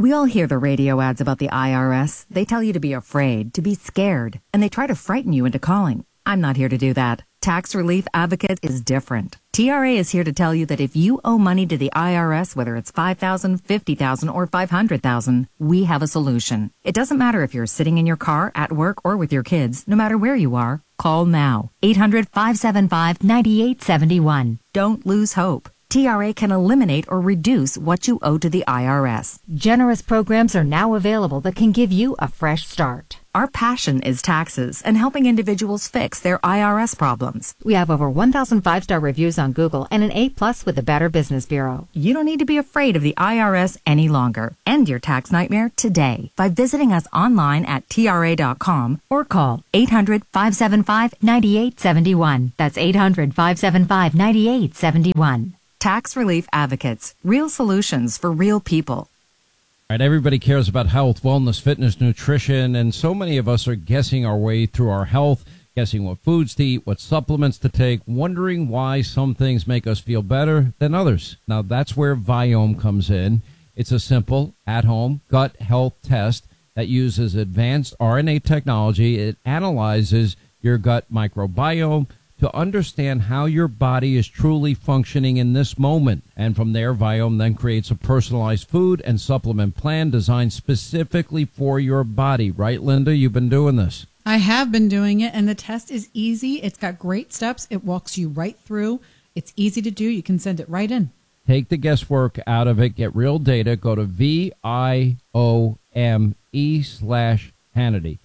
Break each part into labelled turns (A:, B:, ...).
A: We all hear the radio ads about the IRS. They tell you to be afraid, to be scared, and they try to frighten you into calling. I'm not here to do that. Tax Relief Advocates is different. TRA is here to tell you that if you owe money to the IRS, whether it's $5,000, $50,000, or $500,000, we have a solution. It doesn't matter if you're sitting in your car, at work, or with your kids. No matter where you are, call now. 800-575-9871. Don't lose hope. TRA can eliminate or reduce what you owe to the IRS.
B: Generous programs are now available that can give you a fresh start.
A: Our passion is taxes and helping individuals fix their IRS problems.
B: We have over 1,000 5-star reviews on Google and an A+ with the Better Business Bureau.
A: You don't need to be afraid of the IRS any longer. End your tax nightmare today by visiting us online at TRA.com or call 800-575-9871. That's 800-575-9871. Tax Relief Advocates. Real solutions for real people.
C: All right, everybody cares about health, wellness, fitness, nutrition, and so many of us are guessing our way through our health, guessing what foods to eat, what supplements to take, wondering why some things make us feel better than others. Now, that's where Viome comes in. It's a simple, at-home gut health test that uses advanced RNA technology. It analyzes your gut microbiome to understand how your body is truly functioning in this moment. And from there, Viome then creates a personalized food and supplement plan designed specifically for your body. Right, Linda? You've been doing this.
D: I have been doing it, and the test is easy. It's got great steps. It walks you right through. It's easy to do. You can send it right in.
C: Take the guesswork out of it. Get real data. Go to VIOME/Hannity.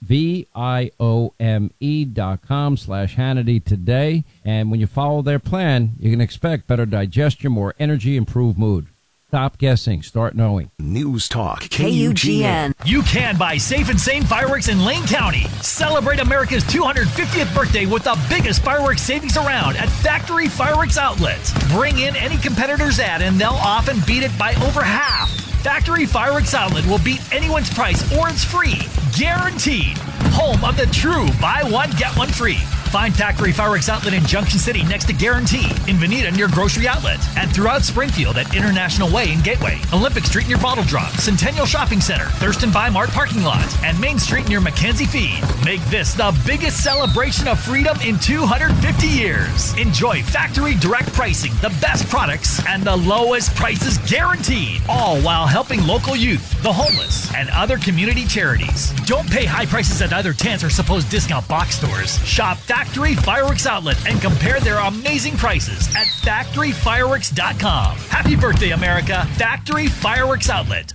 C: VIOME.com/Hannity today. And when you follow their plan, you can expect better digestion, more energy, improved mood. Stop guessing. Start knowing.
E: News Talk KUGN.
F: You can buy Safe and Sane Fireworks in Lane County. Celebrate America's 250th birthday with the biggest fireworks savings around at Factory Fireworks Outlets. Bring in any competitor's ad and they'll often beat it by over half. Factory Fireworks Outlet will beat anyone's price or it's free. Guaranteed. Home of the true buy one, get one free. Find Factory Fireworks Outlet in Junction City next to Guarantee, in Veneta near Grocery Outlet, and throughout Springfield at International Way and Gateway, Olympic Street near Bottle Drop, Centennial Shopping Center, Thurston Buy Mart parking lot, and Main Street near Mackenzie Feed. Make this the biggest celebration of freedom in 250 years. Enjoy factory direct pricing, the best products, and the lowest prices guaranteed, all while helping local youth, the homeless, and other community charities. Don't pay high prices at other tents or supposed discount box stores. Shop Factory Fireworks Outlet and compare their amazing prices at factoryfireworks.com. Happy birthday, America. Factory Fireworks Outlet.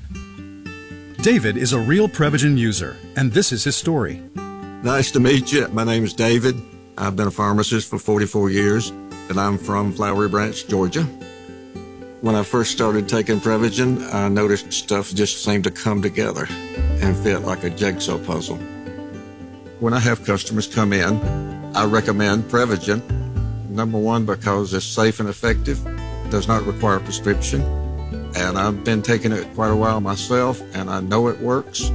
G: David is a real Prevagen user, and this is his story.
H: Nice to meet you. My name is David. I've been a pharmacist for 44 years, and I'm from Flowery Branch, Georgia. When I first started taking Prevagen, I noticed stuff just seemed to come together and fit like a jigsaw puzzle. When I have customers come in, I recommend Prevagen. Number one, because it's safe and effective, does not require a prescription, and I've been taking it quite a while myself, and I know it works.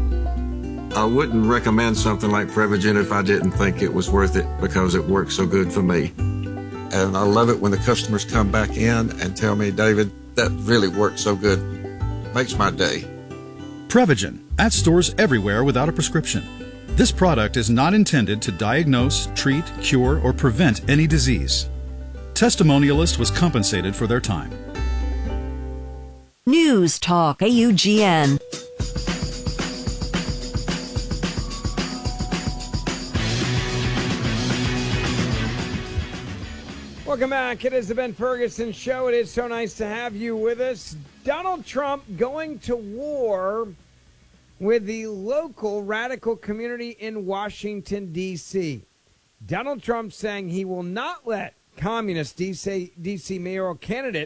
H: I wouldn't recommend something like Prevagen if I didn't think it was worth it because it works so good for me. And I love it when the customers come back in and tell me, David, that really worked so good. Makes my day.
G: Prevagen, at stores everywhere without a prescription. This product is not intended to diagnose, treat, cure, or prevent any disease. Testimonialist was compensated for their time.
E: News Talk KUGN.
I: Welcome back. It is the Ben Ferguson Show. It is so nice to have you with us. Donald Trump going to war with the local radical community in Washington, D.C. Donald Trump saying he will not let communist D.C. mayoral candidate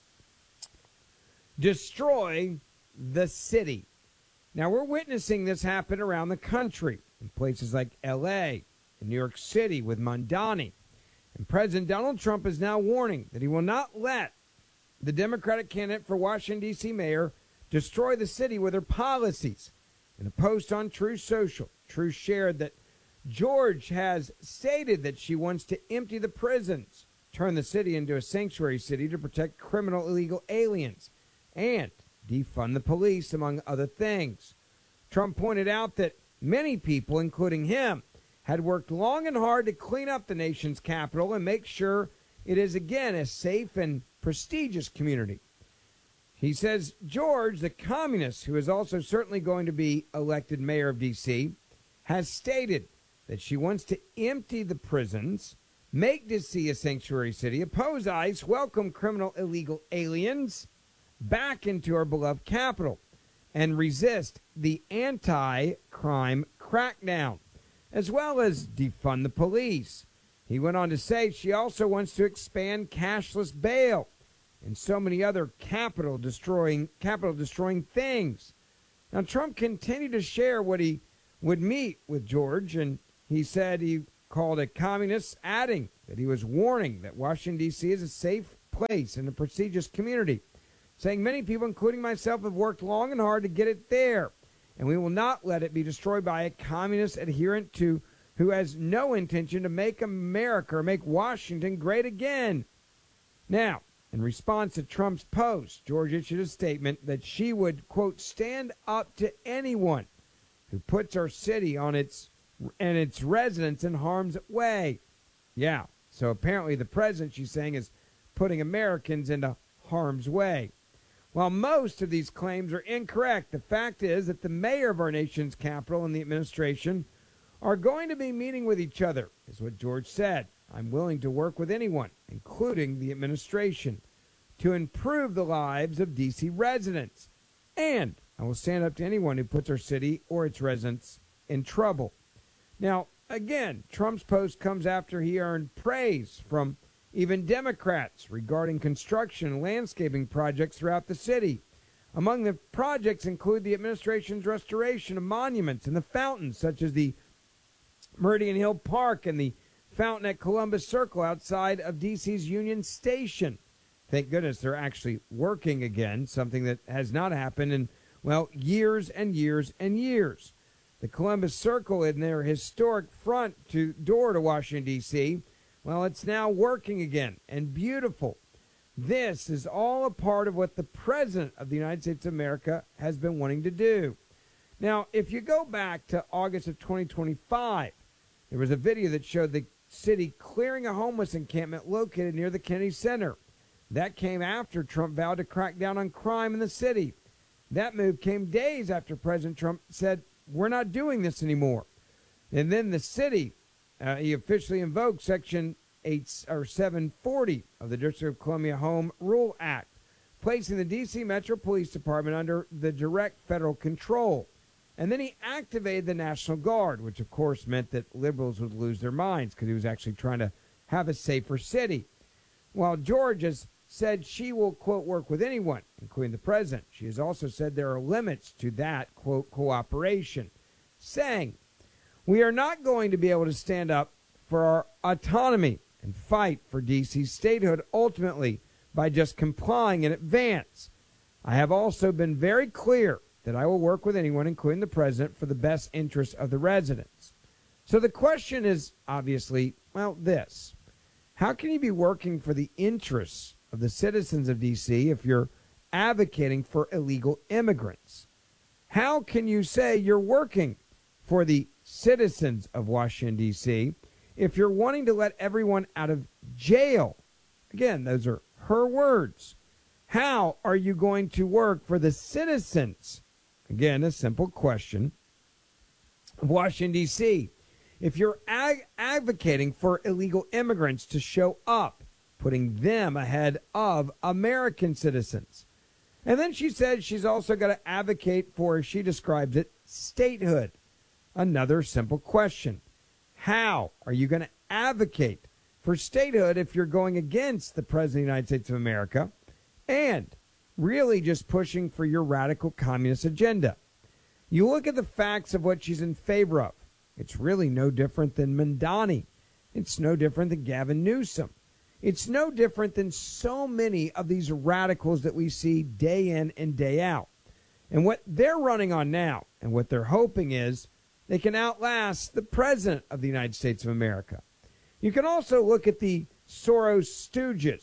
I: destroy the city. Now, we're witnessing this happen around the country in places like L.A., in New York City with Mondani. And President Donald Trump is now warning that he will not let the Democratic candidate for Washington, D.C. mayor destroy the city with her policies. In a post on Truth Social, Truth shared that George has stated that she wants to empty the prisons, turn the city into a sanctuary city to protect criminal illegal aliens, and defund the police, among other things. Trump pointed out that many people, including him, had worked long and hard to clean up the nation's capital and make sure it is again a safe and prestigious community. He says George, the communist, who is also certainly going to be elected mayor of D.C., has stated that she wants to empty the prisons, make D.C. a sanctuary city, oppose ICE, welcome criminal illegal aliens back into our beloved capital, and resist the anti-crime crackdown, as well as defund the police. He went on to say she also wants to expand cashless bail and so many other capital destroying things. Now, Trump continued to share what he would meet with George, and he said he called a communist, adding that he was warning that Washington, D.C. is a safe place and a prestigious community, saying many people, including myself, have worked long and hard to get it there, and we will not let it be destroyed by a communist adherent to who has no intention to make America or make Washington great again. Now, in response to Trump's post, George issued a statement that she would, quote, stand up to anyone who puts our city and its residents in harm's way. Yeah, so apparently the president, she's saying, is putting Americans into harm's way. While most of these claims are incorrect, the fact is that the mayor of our nation's capital and the administration are going to be meeting with each other, is what George said. I'm willing to work with anyone, including the administration, to improve the lives of D.C. residents. And I will stand up to anyone who puts our city or its residents in trouble. Now, again, Trump's post comes after he earned praise from even Democrats regarding construction and landscaping projects throughout the city. Among the projects include the administration's restoration of monuments and the fountains, such as the Meridian Hill Park and the fountain at Columbus Circle outside of D.C.'s Union Station. Thank goodness they're actually working again, something that has not happened in, well, years and years and years. The Columbus Circle in their historic front door to Washington, D.C., well, it's now working again and beautiful. This is all a part of what the President of the United States of America has been wanting to do. Now, if you go back to August of 2025, there was a video that showed the city clearing a homeless encampment located near the Kennedy Center. That came after Trump vowed to crack down on crime in the city. That move came days after President Trump said, we're not doing this anymore. And then the city, he officially invoked Section 740 of the District of Columbia Home Rule Act, placing the D.C. Metro Police Department under the direct federal control. And then he activated the National Guard, which of course meant that liberals would lose their minds because he was actually trying to have a safer city. While George has said she will, quote, work with anyone, including the president, she has also said there are limits to that, quote, cooperation, saying, we are not going to be able to stand up for our autonomy and fight for D.C.'s statehood ultimately by just complying in advance. I have also been very clear that I will work with anyone, including the president, for the best interests of the residents. So the question is obviously, well, this. How can you be working for the interests of the citizens of D.C. if you're advocating for illegal immigrants? How can you say you're working for the citizens of Washington, D.C. if you're wanting to let everyone out of jail? Again, those are her words. How are you going to work for the citizens? Again, a simple question of Washington, D.C. if you're advocating for illegal immigrants to show up, putting them ahead of American citizens. And then she said she's also got to advocate for, as she describes it, statehood. Another simple question. How are you going to advocate for statehood if you're going against the President of the United States of America and really just pushing for your radical communist agenda? You look at the facts of what she's in favor of. It's really no different than Mamdani. It's no different than Gavin Newsom. It's no different than so many of these radicals that we see day in and day out. And what they're running on now and what they're hoping is they can outlast the President of the United States of America. You can also look at the Soros stooges,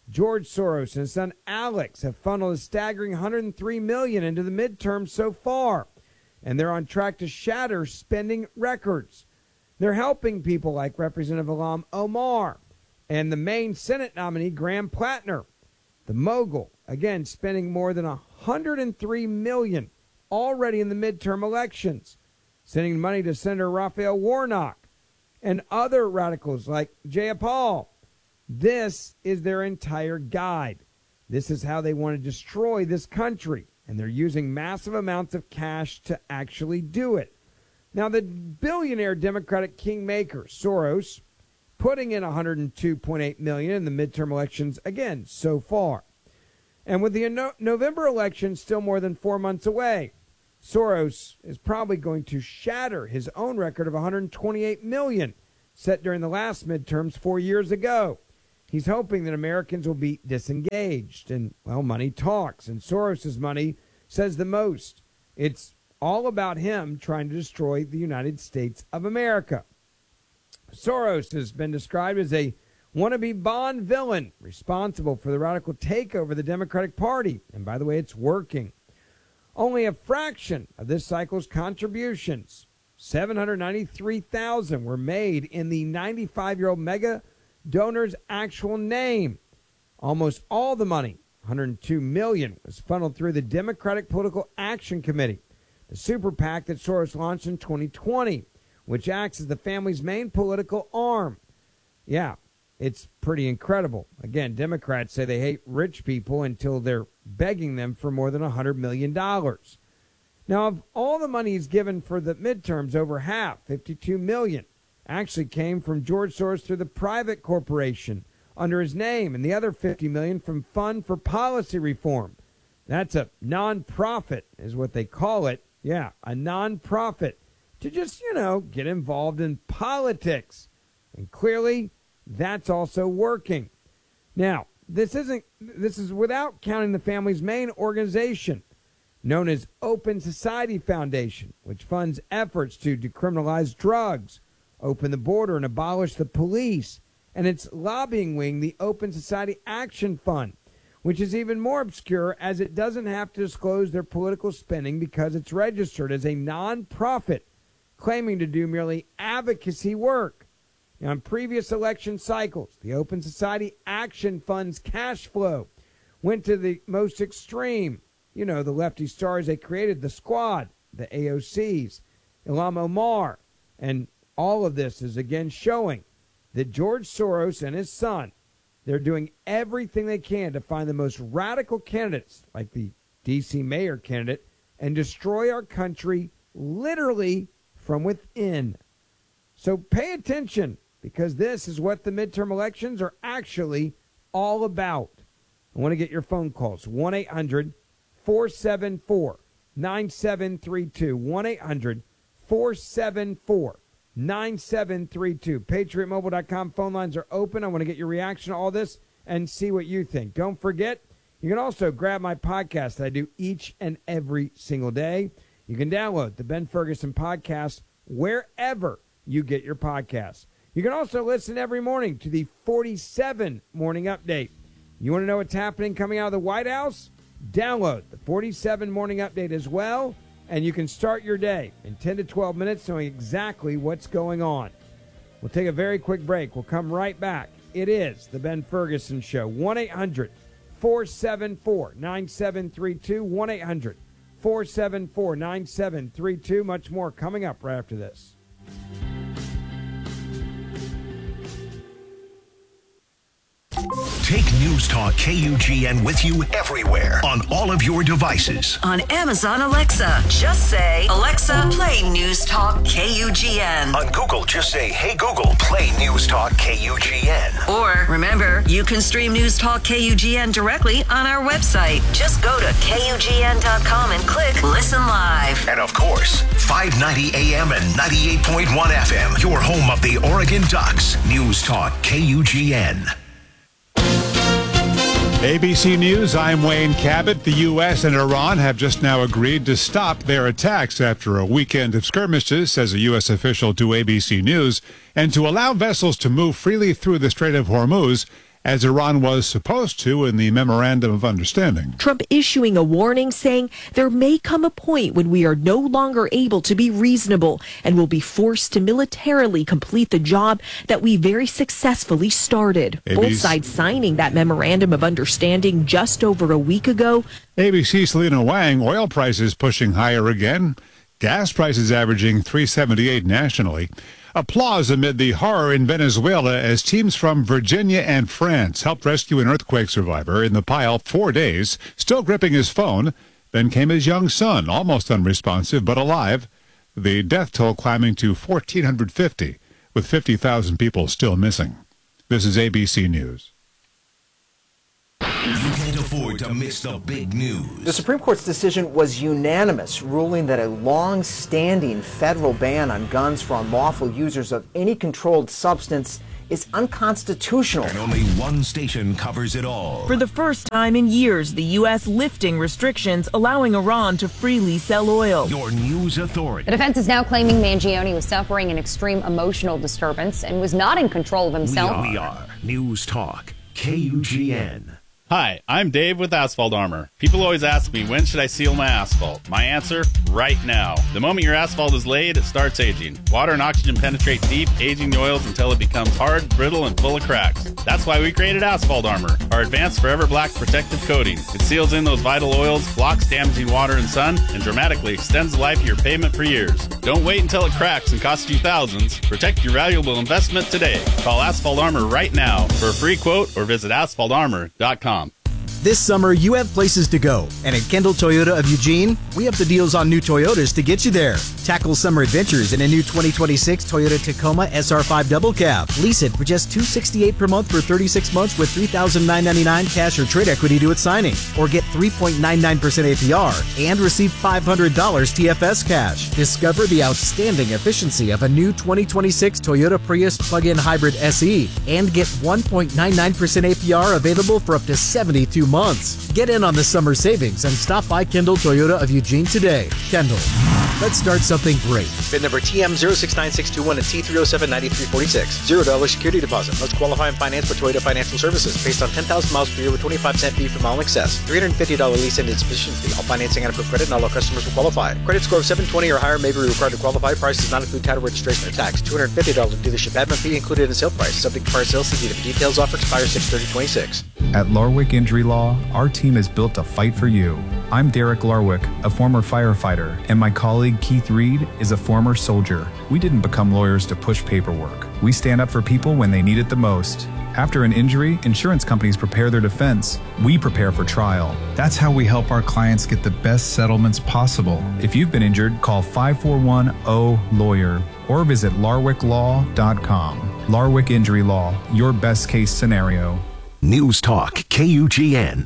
I: George Soros and his son Alex have funneled a staggering $103 million into the midterms so far, and they're on track to shatter spending records. They're helping people like Representative Ilhan Omar and the Maine Senate nominee Graham Plattner. The mogul, again, spending more than $103 million already in the midterm elections, sending money to Senator Raphael Warnock and other radicals like Jayapal. This is their entire guide. This is how they want to destroy this country, and they're using massive amounts of cash to actually do it. Now, the billionaire Democratic kingmaker Soros putting in $102.8 million in the midterm elections again so far. And with the November election still more than 4 months away, Soros is probably going to shatter his own record of $128 million set during the last midterms 4 years ago. He's hoping that Americans will be disengaged. And, well, money talks, and Soros's money says the most. It's all about him trying to destroy the United States of America. Soros has been described as a wannabe Bond villain responsible for the radical takeover of the Democratic Party. And by the way, it's working. Only a fraction of this cycle's contributions, $793,000, were made in the 95-year-old mega donor's actual name. Almost all the money, $102 million, was funneled through the Democratic Political Action Committee, the super PAC that Soros launched in 2020, which acts as the family's main political arm. Yeah, it's pretty incredible. Again, Democrats say they hate rich people until they're begging them for more than $100 million. Now, of all the money he's given for the midterms, over half, $52 million, actually came from George Soros through the private corporation under his name, and the other $50 million from Fund for Policy Reform. That's a nonprofit, is what they call it. Yeah, a nonprofit to just, get involved in politics. And clearly, that's also working. Now, this is without counting the family's main organization, known as Open Society Foundation, which funds efforts to decriminalize drugs, open the border, and abolish the police, and its lobbying wing, the Open Society Action Fund, which is even more obscure as it doesn't have to disclose their political spending because it's registered as a non-profit, claiming to do merely advocacy work. Now, in previous election cycles, the Open Society Action Fund's cash flow went to the most extreme, the lefty stars they created, the Squad, the AOCs, Ilhan Omar, and all of this is again showing that George Soros and his son, they're doing everything they can to find the most radical candidates, like the D.C. mayor candidate, and destroy our country literally from within. So pay attention, because this is what the midterm elections are actually all about. I want to get your phone calls. 1-800-474-9732. 1-800-474-9732. PatriotMobile.com phone lines are open. I want to get your reaction to all this and see what you think. Don't forget, you can also grab my podcast that I do each and every single day. You can download the Ben Ferguson podcast wherever you get your podcasts. You can also listen every morning to the 47 Morning Update. You want to know what's happening coming out of the White House? Download the 47 Morning Update as well. And you can start your day in 10 to 12 minutes knowing exactly what's going on. We'll take a very quick break. We'll come right back. It is the Ben Ferguson Show. 1-800-474-9732. 1-800-474-9732. Much more coming up right after this.
J: Take News Talk KUGN with you everywhere on all of your devices.
E: On Amazon Alexa, just say, Alexa, play News Talk KUGN.
J: On Google, just say, hey Google, play News Talk KUGN.
E: Or, remember, you can stream News Talk KUGN directly on our website. Just go to KUGN.com and click Listen Live.
J: And of course, 590 AM and 98.1 FM, your home of the Oregon Ducks. News Talk KUGN.
K: ABC News, I'm Wayne Cabot. The U.S. and Iran have just now agreed to stop their attacks after a weekend of skirmishes, says a U.S. official to ABC News, and to allow vessels to move freely through the Strait of Hormuz as Iran was supposed to in the Memorandum of Understanding.
L: Trump issuing a warning saying there may come a point when we are no longer able to be reasonable and will be forced to militarily complete the job that we very successfully started. Both sides signing that Memorandum of Understanding just over a week ago.
K: ABC's Selena Wang, oil prices pushing higher again. Gas prices averaging $3.78 nationally. Applause amid the horror in Venezuela as teams from Virginia and France helped rescue an earthquake survivor in the pile 4 days, still gripping his phone. Then came his young son, almost unresponsive but alive. The death toll climbing to 1,450, with 50,000 people still missing. This is ABC News.
J: You can't afford to miss the big news.
M: The Supreme Court's decision was unanimous, ruling that a long-standing federal ban on guns for unlawful users of any controlled substance is unconstitutional.
J: And only one station covers it all.
N: For the first time in years, the U.S. lifting restrictions, allowing Iran to freely sell oil.
J: Your news authority.
O: The defense is now claiming Mangione was suffering an extreme emotional disturbance and was not in control of himself.
J: We are News Talk, KUGN.
P: Hi, I'm Dave with Asphalt Armor. People always ask me, when should I seal my asphalt? My answer, right now. The moment your asphalt is laid, it starts aging. Water and oxygen penetrate deep, aging the oils until it becomes hard, brittle, and full of cracks. That's why we created Asphalt Armor, our advanced Forever Black protective coating. It seals in those vital oils, blocks damaging water and sun, and dramatically extends the life of your pavement for years. Don't wait until it cracks and costs you thousands. Protect your valuable investment today. Call Asphalt Armor right now for a free quote or visit asphaltarmor.com.
Q: This summer, you have places to go. And at Kendall Toyota of Eugene, we have the deals on new Toyotas to get you there. Tackle summer adventures in a new 2026 Toyota Tacoma SR5 Double Cab. Lease it for just $268 per month for 36 months with $3,999 cash or trade equity to its signing. Or get 3.99% APR and receive $500 TFS cash. Discover the outstanding efficiency of a new 2026 Toyota Prius plug-in hybrid SE and get 1.99% APR available for up to 72 months. Get in on the summer savings and stop by Kendall Toyota of Eugene today. Kendall, let's start something great.
R: VIN number TM069621 and T3079346. $0 security deposit. Must qualify and finance for Toyota Financial Services. Based on 10,000 miles per year with 25% fee from all in excess. $350 lease and insufficient fee. All financing and approved credit and all our customers will qualify. Credit score of 720 or higher may be required to qualify. Price does not include title registration or tax. $250 dealership admin fee included in sale price. Subject to fire sales. See dealer for details. Offer expires 6/30/26.
S: At Larwick Injury Law, our team is built to fight for you. I'm Derek Larwick, a former firefighter, and my colleague Keith Reed is a former soldier. We didn't become lawyers to push paperwork. We stand up for people when they need it the most. After an injury, insurance companies prepare their defense. We prepare for trial. That's how we help our clients get the best settlements possible. If you've been injured, call 541-0-LAWYER or visit larwicklaw.com. Larwick Injury Law, your best case scenario.
J: News Talk, KUGN.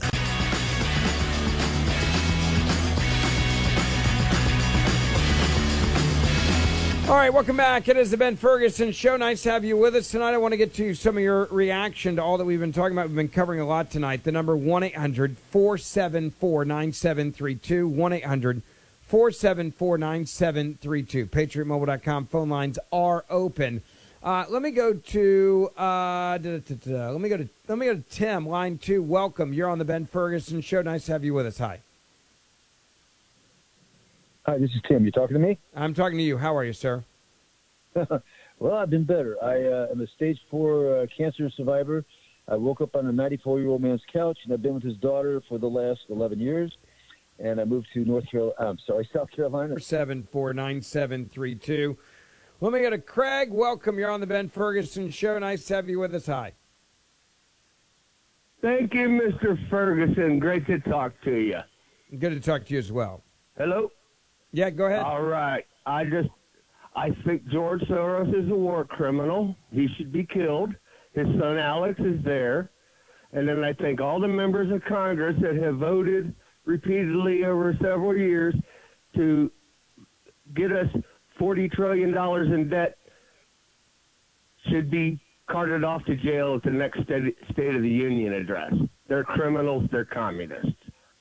I: All right, welcome back. It is the Ben Ferguson Show. Nice to have you with us tonight. I want to get to some of your reaction to all that we've been talking about. We've been covering a lot tonight. The number 1-800-474-9732, 1-800-474-9732. PatriotMobile.com phone lines are open. Let me go to Tim, line 2. Welcome. You're on the Ben Ferguson Show. Nice to have you with us. Hi.
T: Hi, this is Tim. You talking to me?
I: I'm talking to you. How are you, sir?
T: Well, I've been better. I am a stage 4 cancer survivor. I woke up on a 94-year-old man's couch, and I've been with his daughter for the last 11 years. And I moved to South Carolina.
I: 749732. Let me go to Craig. Welcome. You're on the Ben Ferguson Show. Nice to have you with us. Hi.
U: Thank you, Mr. Ferguson. Great to talk to you.
I: Good to talk to you as well.
U: Hello?
I: Yeah, go ahead.
U: All right. I think George Soros is a war criminal. He should be killed. His son Alex is there. And then I think all the members of Congress that have voted repeatedly over several years to get us $40 trillion in debt should be carted off to jail at the next State of the Union address. They're criminals. They're communists.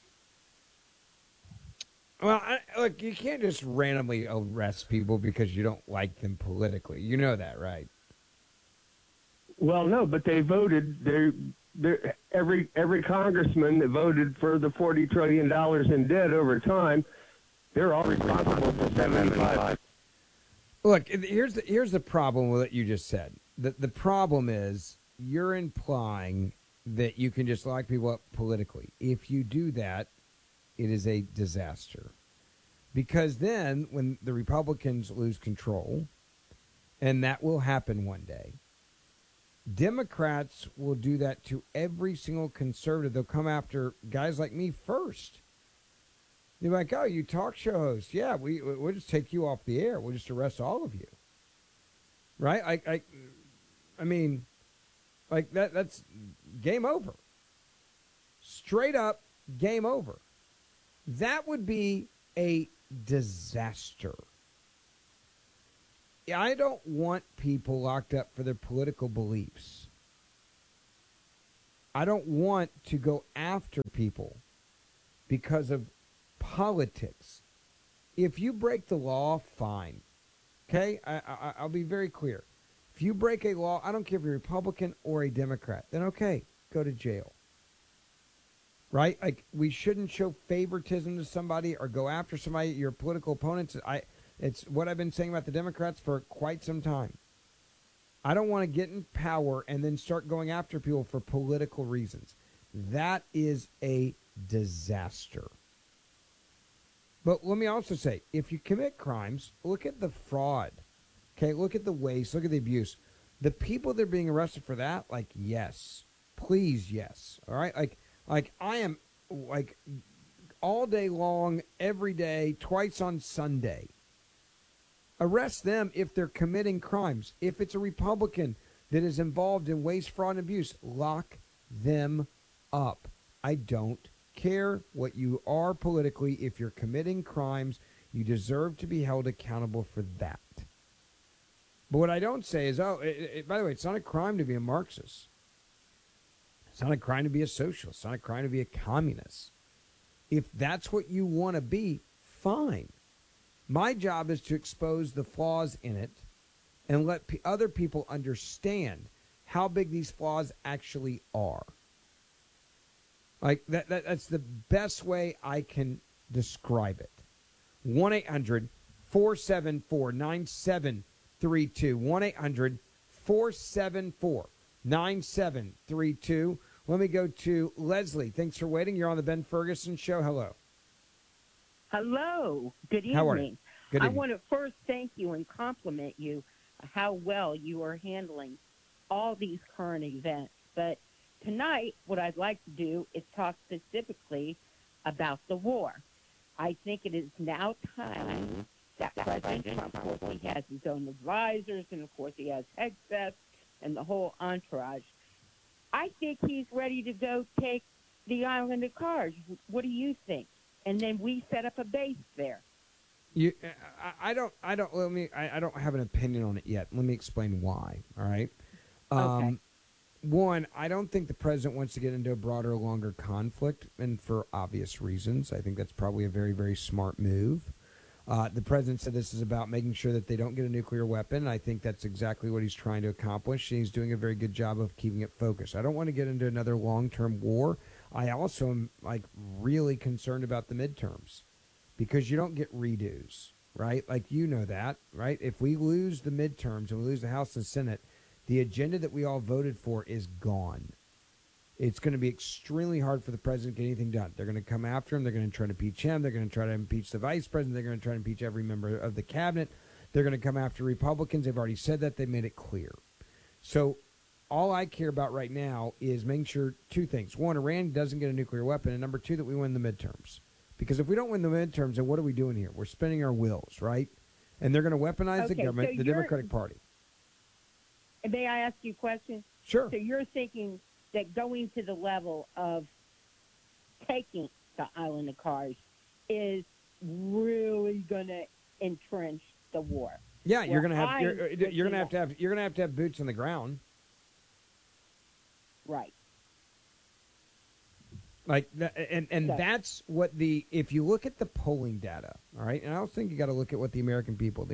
I: Well, look, you can't just randomly arrest people because you don't like them politically. You know that, right?
U: Well, no, but they voted. every congressman that voted for the $40 trillion in debt over time, they're all responsible for 75.
I: Look, here's the problem with what you just said. The problem is you're implying that you can just lock people up politically. If you do that, it is a disaster. Because then when the Republicans lose control, and that will happen one day, Democrats will do that to every single conservative. They'll come after guys like me first. They're like, oh, you talk show host. Yeah, we'll just take you off the air. We'll just arrest all of you. Right? I mean, like that's game over. Straight up game over. That would be a disaster. I don't want people locked up for their political beliefs. I don't want to go after people because of politics. If you break the law, fine. Okay? I'll be very clear. If you break a law, I don't care if you're a Republican or a Democrat, then okay, go to jail. Right? Like, we shouldn't show favoritism to somebody or go after somebody, your political opponents. It's what I've been saying about the Democrats for quite some time. I don't want to get in power and then start going after people for political reasons. That is a disaster. But let me also say, if you commit crimes, look at the fraud. Okay, look at the waste, look at the abuse. The people that are being arrested for that, like, yes. Please, yes. All right? Like I am, like, all day long, every day, twice on Sunday. Arrest them if they're committing crimes. If it's a Republican that is involved in waste, fraud, and abuse, lock them up. I don't care what you are politically. If you're committing crimes, you deserve to be held accountable for that. But what I don't say is, by the way, it's not a crime to be a Marxist. It's not a crime to be a socialist. It's not a crime to be a communist. If that's what you want to be, fine. My job is to expose the flaws in it and let other people understand how big these flaws actually are. Like that's the best way I can describe it. 1-800-474-9732. 1-800-474-9732. Let me go to Leslie. Thanks for waiting. You're on the Ben Ferguson Show. Hello.
B: Hello. Good evening.
I: How are you? Good
B: I
I: evening.
B: want to first thank you and compliment you how well you are handling all these current events. But tonight, what I'd like to do is talk specifically about the war. I think it is now time that President Trump, of course, he has his own advisors, and of course he has Hegseth and the whole entourage. I think he's ready to go take the island of Kars. What do you think? And then we set up a base there.
I: I don't have an opinion on it yet. Let me explain why. All right.
B: Okay.
I: One, I don't think the president wants to get into a broader, longer conflict, and for obvious reasons. I think that's probably a very, very smart move. The president said this is about making sure that they don't get a nuclear weapon. I think that's exactly what he's trying to accomplish, and he's doing a very good job of keeping it focused. I don't want to get into another long-term war. I also am really concerned about the midterms because you don't get redos, right? You know that, right? If we lose the midterms and we lose the House and Senate, the agenda that we all voted for is gone. It's going to be extremely hard for the president to get anything done. They're going to come after him. They're going to try to impeach him. They're going to try to impeach the vice president. They're going to try to impeach every member of the cabinet. They're going to come after Republicans. They've already said that. They made it clear. So all I care about right now is making sure two things. One, Iran doesn't get a nuclear weapon. And number two, that we win the midterms. Because if we don't win the midterms, then what are we doing here? We're spinning our wheels, right? And they're going to weaponize the government, the Democratic Party.
B: May I ask you a question?
I: Sure.
B: So you're thinking that going to the level of taking the island of Kars is really going to entrench the war.
I: Yeah, you're going to have you're going to have boots on the ground.
B: Right.
I: That's what if you look at the polling data, all right, and I also think you got to look at what the American people,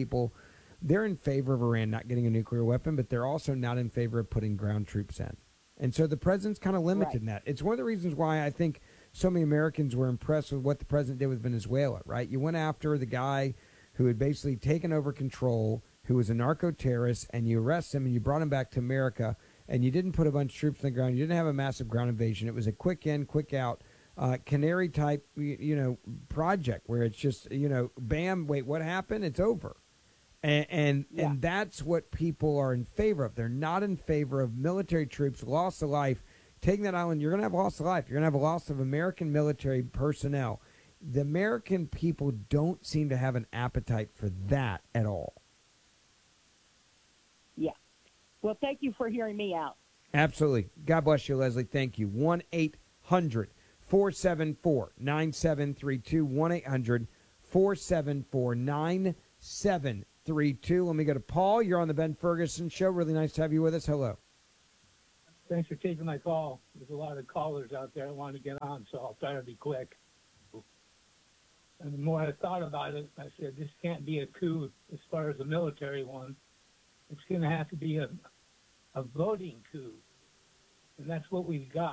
I: they're in favor of Iran not getting a nuclear weapon, but they're also not in favor of putting ground troops in. And so the president's kind of limited in that. It's one of the reasons why I think so many Americans were impressed with what the president did with Venezuela, right? You went after the guy who had basically taken over control, who was a narco-terrorist, and you arrest him and you brought him back to America, and you didn't put a bunch of troops on the ground. You didn't have a massive ground invasion. It was a quick in, quick out, canary type, project where it's just, bam, wait, what happened? It's over. And that's what people are in favor of. They're not in favor of military troops, loss of life. Taking that island, you're going to have loss of life. You're going to have a loss of American military personnel. The American people don't seem to have an appetite for that at all.
B: Yeah. Well, thank you for hearing me out.
I: Absolutely. God bless you, Leslie. Thank you. 1-800-474-9732. 1-800-474-9732. Let me go to Paul. You're on the Ben Ferguson Show. Really nice to have you with us. Hello.
A: Thanks for taking my call. There's a lot of callers out there that want to get on, so I'll try to be quick. And the more I thought about it, I said, this can't be a coup as far as a military one. It's going to have to be a voting coup. And that's what we've got.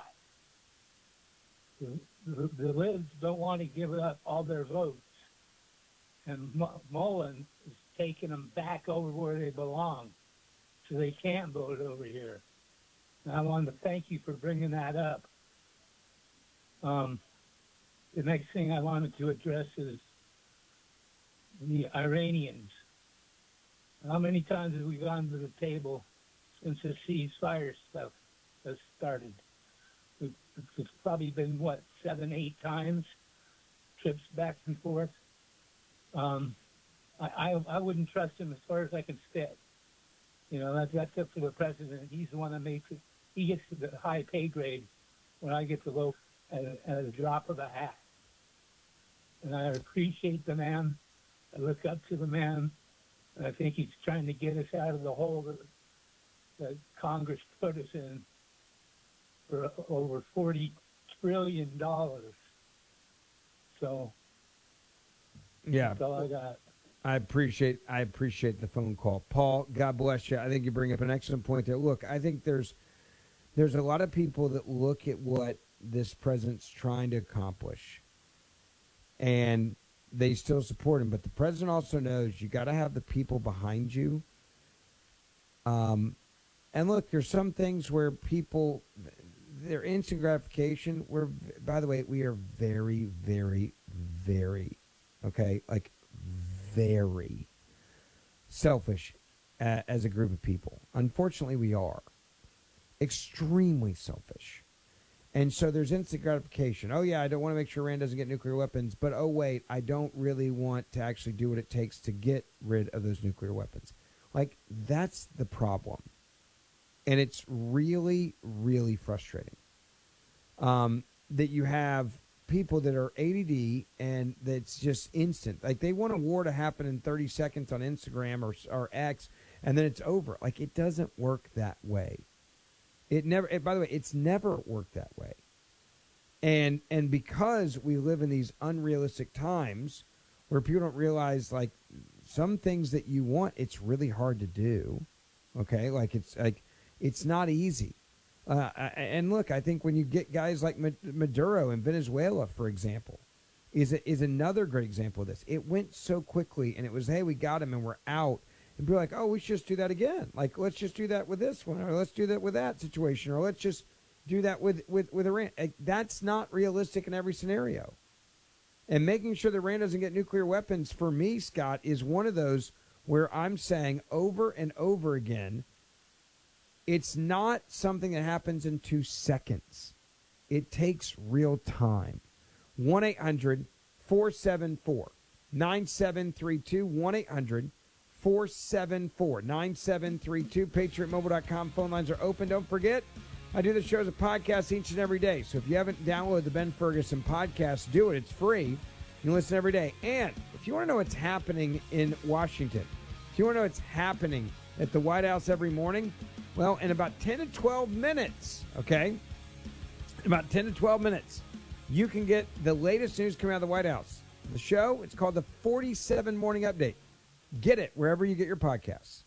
A: The libs don't want to give up all their votes. And Mullen is taking them back over where they belong, so they can't vote over here. And I wanted to thank you for bringing that up. The next thing I wanted to address is the Iranians. How many times have we gone to the table since the ceasefire stuff has started? It's probably been, 7, 8 times, trips back and forth. I wouldn't trust him as far as I can spit. That's up to the president. He's the one that makes it. He gets the high pay grade when I get the low at a drop of a hat. And I appreciate the man. I look up to the man. And I think he's trying to get us out of the hole that Congress put us in for over $40 trillion. So,
I: yeah,
A: that's all I got.
I: I appreciate the phone call. Paul, God bless you. I think you bring up an excellent point there. Look, I think there's a lot of people that look at what this president's trying to accomplish, and they still support him. But the president also knows you got to have the people behind you. And look, there's some things where people, their instant gratification, by the way, we are very, very, very, very selfish as a group of people. Unfortunately, we are extremely selfish. And so there's instant gratification. Oh, yeah, I don't want to make sure Iran doesn't get nuclear weapons. But, oh, wait, I don't really want to actually do what it takes to get rid of those nuclear weapons. That's the problem. And it's really, really frustrating that you have people that are ADD and that's just instant. They want a war to happen in 30 seconds on Instagram or X, and then it's over. It doesn't work that way. By the way, it's never worked that way. And because we live in these unrealistic times where people don't realize, some things that you want, it's really hard to do. Okay? It's not easy. And look, I think when you get guys like Maduro in Venezuela, for example, is another great example of this. It went so quickly, and it was, hey, we got him and we're out. And be like, oh, we should just do that again. Let's just do that with this one, or let's do that with that situation, or let's just do that with Iran. That's not realistic in every scenario. And making sure that Iran doesn't get nuclear weapons, for me, Scott, is one of those where I'm saying over and over again, it's not something that happens in 2 seconds. It takes real time. 1-800-474-9732. 1-800-474-9732. PatriotMobile.com. Phone lines are open. Don't forget, I do the show as a podcast each and every day. So if you haven't downloaded the Ben Ferguson podcast, do it. It's free. You can listen every day. And if you want to know what's happening in Washington, if you want to know what's happening at the White House every morning, well, in about 10 to 12 minutes, okay? In about 10 to 12 minutes, you can get the latest news coming out of the White House. The show, it's called the 47 Morning Update. Get it wherever you get your podcasts.